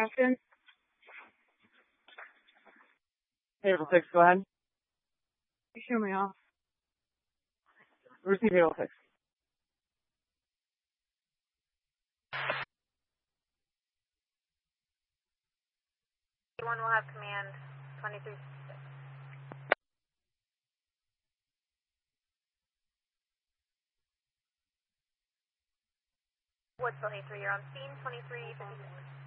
Ashton? April 6, go ahead. You show me off. Receive April 6. One will have command 23. Woodsville A3, you're on scene 2356.